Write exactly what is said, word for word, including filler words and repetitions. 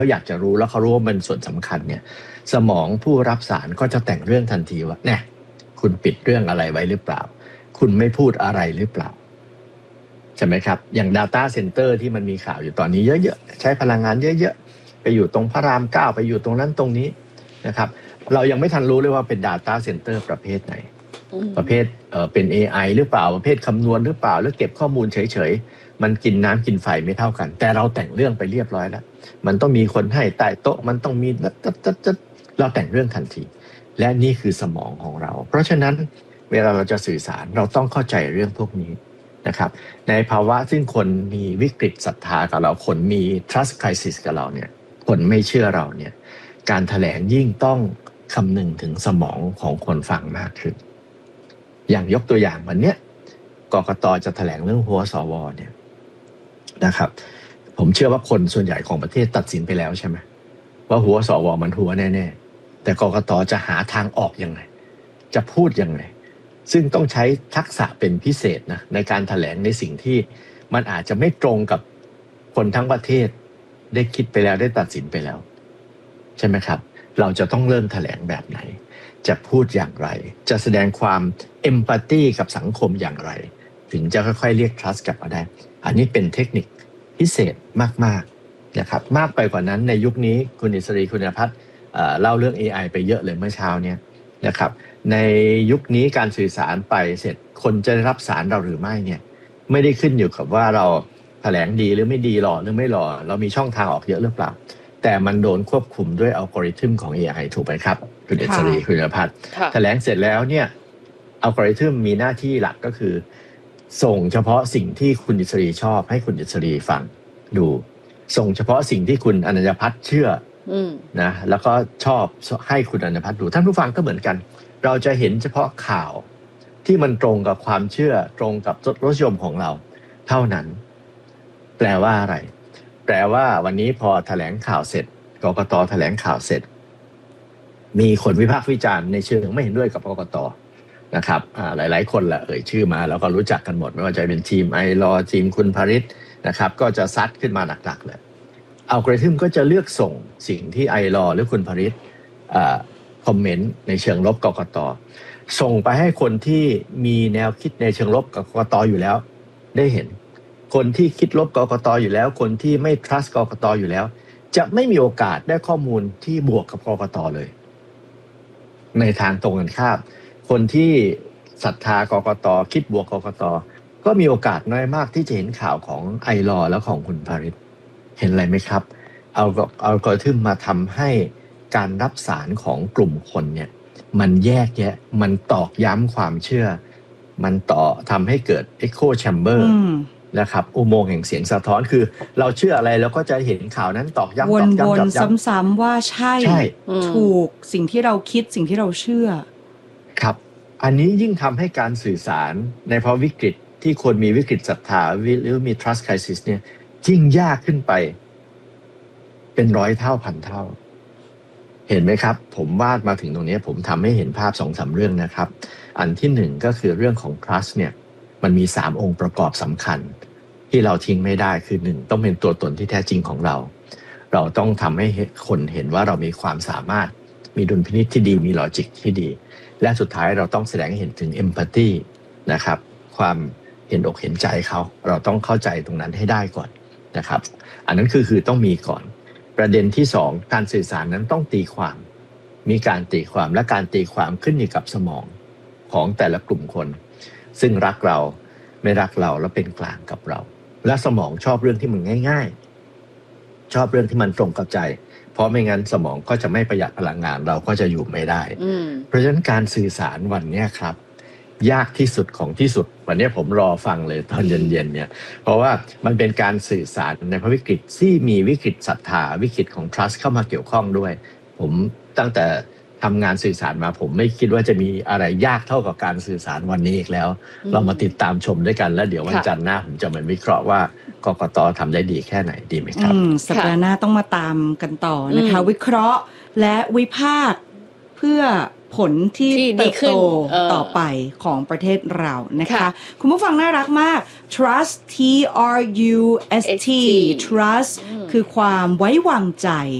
เขาอยากจะรู้แล้วเขารู้ว่ามันส่วนสำคัญเนี่ยสมองผู้รับสารก็จะแต่งเรื่องทันทีว่าเนี่ยคุณปิดเรื่องอะไรไว้หรือเปล่าคุณไม่พูดอะไรหรือเปล่าใช่ไหมครับอย่าง Data Center ที่มันมีข่าวอยู่ตอนนี้เยอะๆใช้พลังงานเยอะๆไปอยู่ตรงพระรามเก้าไปอยู่ตรงนั้นตรงนี้นะครับเรายังไม่ทันรู้เลยว่าเป็น Data Center ประเภทไหนประเภทเอ่อเป็น เอ ไอ หรือเปล่าประเภทคำนวณหรือเปล่าหรือเก็บข้อมูลเฉยๆมันกินน้ำกินไฟไม่เท่ากันแต่เราแต่งเรื่องไปเรียบร้อยแล้วมันต้องมีคนให้ใต้โต๊ะมันต้องมีเราแต่งเรื่องทันทีและนี่คือสมองของเราเพราะฉะนั้นเวลาเราจะสื่อสารเราต้องเข้าใจเรื่องพวกนี้นะครับในภาวะซึ่งคนมีวิกฤตศรัทธากับเราคนมี trust crisis กับเราเนี่ยคนไม่เชื่อเราเนี่ยการแถลงยิ่งต้องคำนึงถึงสมองของคนฟังมากขึ้นอย่างยกตัวอย่างวันเนี้ยกกต.จะแถลงเรื่องหัวสวเนี่ยนะครับผมเชื่อว่าคนส่วนใหญ่ของประเทศตัดสินไปแล้วใช่ไหมว่าหัวสวมันหัวแน่ๆแต่กกต.จะหาทางออกยังไงจะพูดยังไงซึ่งต้องใช้ทักษะเป็นพิเศษนะในการแถลงในสิ่งที่มันอาจจะไม่ตรงกับคนทั้งประเทศได้คิดไปแล้วได้ตัดสินไปแล้วใช่ไหมครับเราจะต้องเริ่มแถลงแบบไหนจะพูดอย่างไรจะแสดงความเอมพัตตีกับสังคมอย่างไรถึงจะค่อยๆเรียก trust กลับมาได้อันนี้เป็นเทคนิคพิเศษมากๆนะครับมากไปกว่านั้นในยุคนี้คุณอิสรีคุณพัฒน์เล่าเรื่อง เอ ไอ ไปเยอะเลยเมื่อเช้านี้นะครับในยุคนี้การสื่อสารไปเสร็จคนจะได้รับสารเราหรือไม่เนี่ยไม่ได้ขึ้นอยู่กับว่าเราแถลงดีหรือไม่ดีหล่อหรือไม่หล่อเรามีช่องทางออกเยอะหรือเปล่าแต่มันโดนควบคุมด้วยอัลกอริทึมของ เอ ไอ ถูกไหมครับคุณอิสรีคุณพัฒน์แถลงเสร็จแล้วเนี่ยอัลกอริทึมมีหน้าที่หลักก็คือส่งเฉพาะสิ่งที่คุณอิสรีชอบให้คุณอิสรีฟังดูส่งเฉพาะสิ่งที่คุณอนัญญพัฒน์เชื่อนะแล้วก็ชอบให้คุณอนัญญพัฒน์ดูท่านผู้ฟังก็เหมือนกันเราจะเห็นเฉพาะข่าวที่มันตรงกับความเชื่อตรงกับรสนิยมของเราเท่านั้นแปลว่าอะไรแปลว่าวันนี้พอแถลงข่าวเสร็จกกต.แถลงข่าวเสร็จมีคนวิพากษ์วิจารณ์ในเชิงไม่เห็นด้วยกับกกต.นะครับหลายๆคนแหละเอ่ยชื่อมาแล้วก็รู้จักกันหมดไม่ว่าจะเป็นทีมไอรอทีมคุณภริษนะครับก็จะซัดขึ้นมาหนักๆเลยอัลกอริทึมก็จะเลือกส่งสิ่งที่ไอรอหรือคุณภริษคอมเมนต์ในเชิงลบกกต.ส่งไปให้คนที่มีแนวคิดในเชิงลบกับกกต.อยู่แล้วได้เห็นคนที่คิดลบกกต.อยู่แล้วคนที่ไม่ trust กกต.อยู่แล้วจะไม่มีโอกาสได้ข้อมูลที่บวกกับกกต.เลยในทางตรงกันข้ามคนที่ศรัทธากกต.คิดบวกกกต.ก็มีโอกาสน้อยมากที่จะเห็นข่าวของไอรอและของคุณภริษเห็นอะไรไหมครับเอาอัลกอริทึมมาทำให้การรับสารของกลุ่มคนเนี่ยมันแยกแยะมันตอกย้ำความเชื่อมันต่อทำให้เกิด echo chamber นะครับอุโมงค์แห่งเสียงสะท้อนคือเราเชื่ออะไรเราก็จะเห็นข่าวนั้นตอกย้ำตอกย้ำวนๆซ้ำๆว่าใช่ถูกสิ่งที่เราคิดสิ่งที่เราเชื่อครับอันนี้ยิ่งทำให้การสื่อสารในภาวะวิกฤตที่คนมีวิกฤตศรัทธาหรือมี trust crisis เนี่ยยิ่งยากขึ้นไปเป็นร้อยเท่าพันเท่าเห็นไหมครับผมวาดมาถึงตรงนี้ผมทำให้เห็นภาพ สองสาม เรื่องนะครับอันที่หนึ่งก็คือเรื่องของ trust เนี่ยมันมีสามองค์ประกอบสำคัญที่เราทิ้งไม่ได้คือหนึ่งต้องเป็นตัวตนที่แท้จริงของเราเราต้องทำให้คนเห็นว่าเรามีความสามารถมีดุลพินิจที่ดีมีลอจิกที่ดีและสุดท้ายเราต้องแสดงให้เห็นถึง empathy นะครับความเห็นอกเห็นใจเขาเราต้องเข้าใจตรงนั้นให้ได้ก่อนนะครับอันนั้นคือคือต้องมีก่อนประเด็นที่สองการสื่อสารนั้นต้องตีความมีการตีความและการตีความขึ้นอยู่กับสมองของแต่ละกลุ่มคนซึ่งรักเราไม่รักเราแล้วเป็นกลางกับเราและสมองชอบเรื่องที่มันง่ายๆชอบเรื่องที่มันตรงกับใจเพราะไม่งั้นสมองก็จะไม่ประหยัดพลังงานเราก็จะอยู่ไม่ได้เพราะฉะนั้นการสื่อสารวันนี้ครับยากที่สุดของที่สุดวันนี้ผมรอฟังเลยตอนเย็นๆเนี่ยเพราะว่ามันเป็นการสื่อสารในภาวะวิกฤตที่มีวิกฤตศรัทธาวิกฤตของ trust เข้ามาเกี่ยวข้องด้วยผมตั้งแต่ทำงานสื่อสารมาผมไม่คิดว่าจะมีอะไรยากเท่ากับการสื่อสารวันนี้อีกแล้วเรามาติดตามชมด้วยกันแล้วเดี๋ยววันจันทร์หน้าผมจะมาวิเคราะห์ว่ากกต.ทำได้ดีแค่ไหนดีไหมครับสัปดาห์หน้าต้องมาตามกันต่อนะคะวิเคราะห์และวิพากษ์เพื่อผลที่ที่ดีเติบขึ้นโตเออต่อไปของประเทศเรานะคะค่ะคุณผู้ฟังน่ารักมาก trust T R U S T trust คือความไว้วางใจ